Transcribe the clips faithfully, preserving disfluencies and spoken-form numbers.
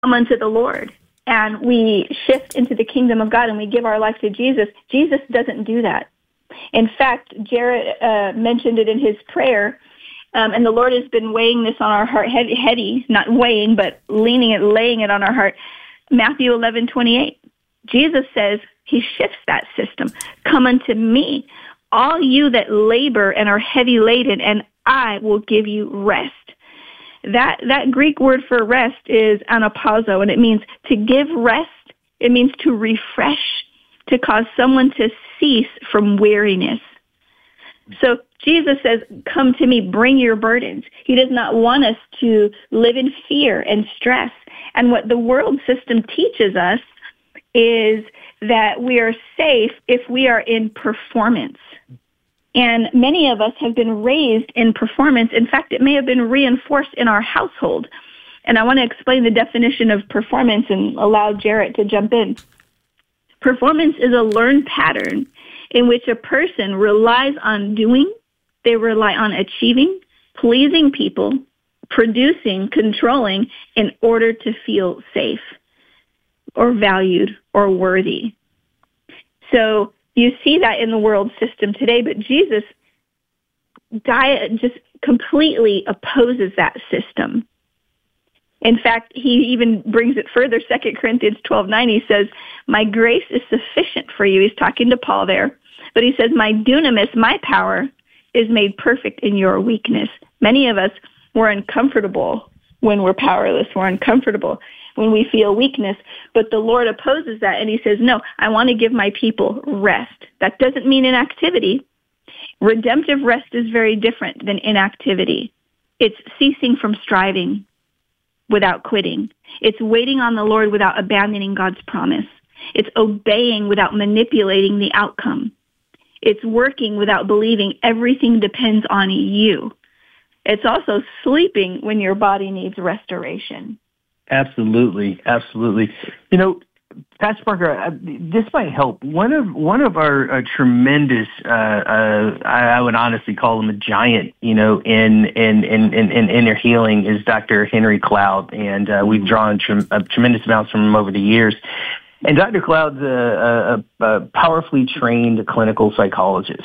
come unto the Lord and we shift into the kingdom of God and we give our life to Jesus, Jesus doesn't do that. In fact, Jarrett uh, mentioned it in his prayer, um, and the Lord has been weighing this on our heart, heady, heady, not weighing, but leaning it, laying it on our heart. Matthew eleven twenty-eight. Jesus says, he shifts that system. Come unto me, all you that labor and are heavy laden, and I will give you rest. That that Greek word for rest is anapazo, and it means to give rest. It means to refresh, to cause someone to cease from weariness. So Jesus says, come to me, bring your burdens. He does not want us to live in fear and stress. And what the world system teaches us is that we are safe if we are in performance. And many of us have been raised in performance. In fact, it may have been reinforced in our household. And I want to explain the definition of performance and allow Jarrett to jump in. Performance is a learned pattern in which a person relies on doing, they rely on achieving, pleasing people, producing, controlling in order to feel safe or valued or worthy. So you see that in the world system today, but Jesus diet just completely opposes that system. In fact, he even brings it further. Second Corinthians twelve nine, he says, my grace is sufficient for you. He's talking to Paul there. But he says, my dunamis, my power, is made perfect in your weakness. Many of us, we're uncomfortable when we're powerless. We're uncomfortable when we feel weakness. But the Lord opposes that, and he says, no, I want to give my people rest. That doesn't mean inactivity. Redemptive rest is very different than inactivity. It's ceasing from striving without quitting. It's waiting on the Lord without abandoning God's promise. It's obeying without manipulating the outcome. It's working without believing everything depends on you. It's also sleeping when your body needs restoration. Absolutely, absolutely. You know, Pastor Parker, I, this might help. One of one of our uh, tremendous, uh, uh, I, I would honestly call him a giant, you know, in in in, in, in inner healing is Doctor Henry Cloud, and uh, we've drawn tre- uh, tremendous amounts from him over the years. And Doctor Cloud's a, a, a powerfully trained clinical psychologist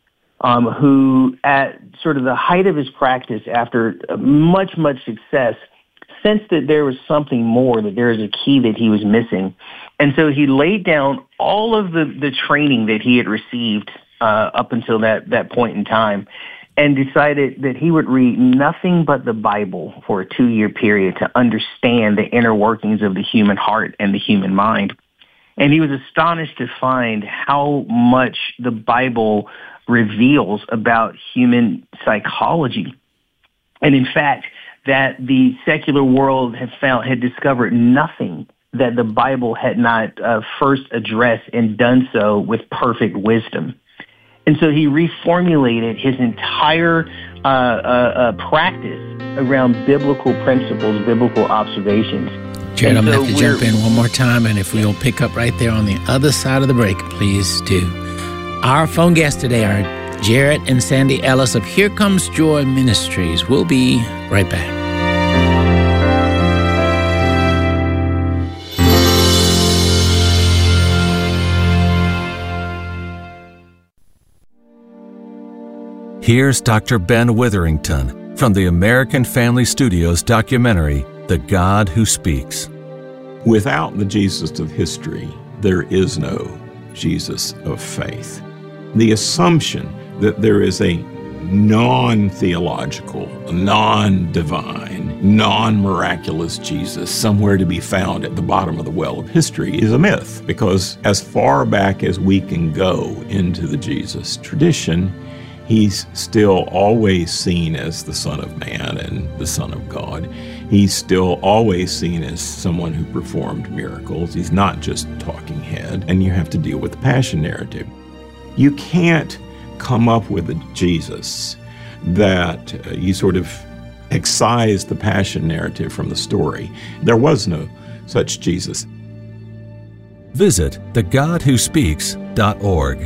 um, who, at sort of the height of his practice, after much much success, sensed that there was something more, that there was a key that he was missing. And so he laid down all of the, the training that he had received uh, up until that, that point in time and decided that he would read nothing but the Bible for a two-year period to understand the inner workings of the human heart and the human mind. And he was astonished to find how much the Bible reveals about human psychology. And in fact, that the secular world had found, had discovered nothing that the Bible had not uh, first addressed and done so with perfect wisdom. And so he reformulated his entire uh, uh, uh, practice around biblical principles, biblical observations. Jared, I'm so going to have to jump in one more time, and if we'll pick up right there on the other side of the break, please do. Our phone guests today are Jarrett and Sandy Ellis of Here Comes Joy Ministries. We'll be right back. Here's Doctor Ben Witherington from the American Family Studios documentary, The God Who Speaks. Without the Jesus of history, there is no Jesus of faith. The assumption that there is a non-theological, non-divine, non-miraculous Jesus somewhere to be found at the bottom of the well of history is a myth, because as far back as we can go into the Jesus tradition, he's still always seen as the Son of Man and the Son of God. He's still always seen as someone who performed miracles. He's not just a talking head, and you have to deal with the passion narrative. You can't come up with a Jesus that uh, you sort of excise the passion narrative from the story. There was no such Jesus. Visit the god who speaks dot org.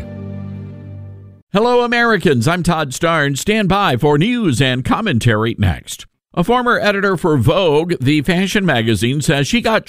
Hello, Americans. I'm Todd Starnes. Stand by for news and commentary next. A former editor for Vogue, the fashion magazine, says she got